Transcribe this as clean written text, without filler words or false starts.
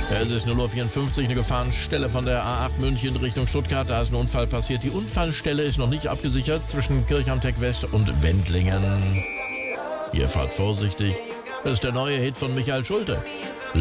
Es ist 0:54 Uhr, eine Gefahrenstelle von der A8 München Richtung Stuttgart. Da ist ein Unfall passiert. Die Unfallstelle ist noch nicht abgesichert zwischen Kirchhamtech West und Wendlingen. Ihr fahrt vorsichtig. Das ist der neue Hit von Michael Schulte.